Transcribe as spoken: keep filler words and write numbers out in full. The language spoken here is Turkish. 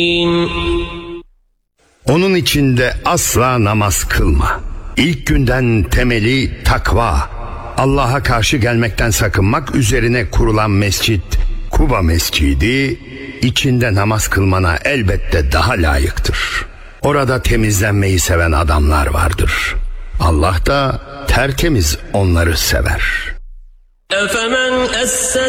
Onun içinde asla namaz kılma. İlk günden temeli takva. Allah'a karşı gelmekten sakınmak üzerine kurulan mescit Kuba Mescidi, içinde namaz kılmana elbette daha layıktır. Orada temizlenmeyi seven adamlar vardır. Allah da tertemiz onları sever.